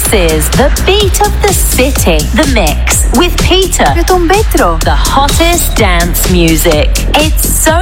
This is the beat of the city, The Mix with Peter και τον Πέτρο. The hottest dance music. It's so